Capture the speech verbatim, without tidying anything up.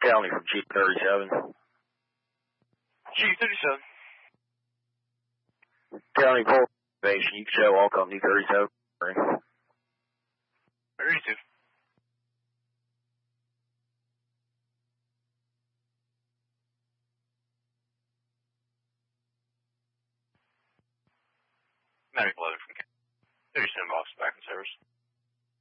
County from G thirty-seven. G thirty-seven. County Port Station, you can show all company thirty-seven. thirty-two. Medical letter from County. thirty-seven box back in service.